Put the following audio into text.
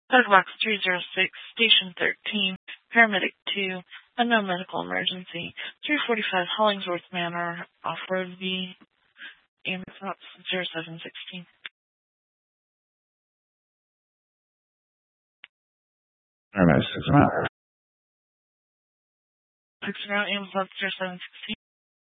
Medical Box 306, Station 13, Paramedic 2, unknown medical emergency, 345 Hollingsworth Manor, Off-Road V, ambulance ops 0716. Paramedic 6 out. 6 out, ambulance ops 0716.